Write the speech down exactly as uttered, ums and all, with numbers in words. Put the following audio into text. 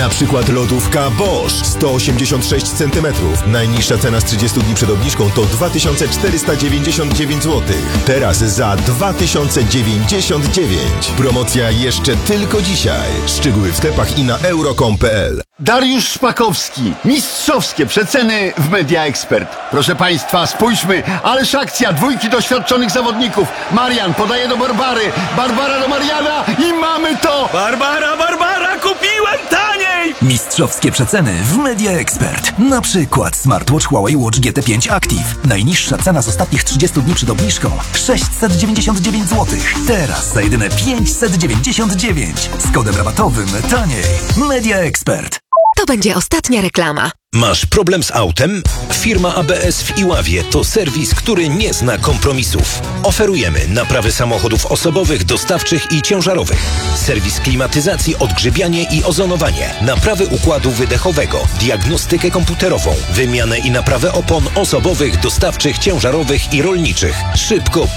Na przykład lodówka Bosch sto osiemdziesiąt sześć centymetrów. Najniższa cena z trzydziestu dni przed obniżką to dwa tysiące czterysta dziewięćdziesiąt dziewięć złotych. Teraz za dwa tysiące dziewięćdziesiąt dziewięć. Promocja jeszcze tylko dzisiaj. Szczegóły w sklepach i na euro kropka com kropka p l. Dariusz Szpakowski. Mistrzowskie przeceny w Media Expert. Proszę Państwa, spójrzmy. Ależ akcja dwójki doświadczonych zawodników. Marian podaje do Barbary. Barbara do Mariana i mamy to! Barbara, Barbara, kupiłem taniej! Mistrzowskie przeceny w Media Expert. Na przykład smartwatch Huawei Watch G T pięć Active. Najniższa cena z ostatnich trzydziestu dni przed obniżką sześćset dziewięćdziesiąt dziewięć złotych. Teraz za jedyne pięćset dziewięćdziesiąt dziewięć. Z kodem rabatowym taniej. Media Expert. To będzie ostatnia reklama. Masz problem z autem? Firma A B S w Iławie to serwis, który nie zna kompromisów. Oferujemy naprawy samochodów osobowych, dostawczych i ciężarowych. Serwis klimatyzacji, odgrzybianie i ozonowanie. Naprawy układu wydechowego, diagnostykę komputerową, wymianę i naprawę opon osobowych, dostawczych, ciężarowych i rolniczych. Szybko,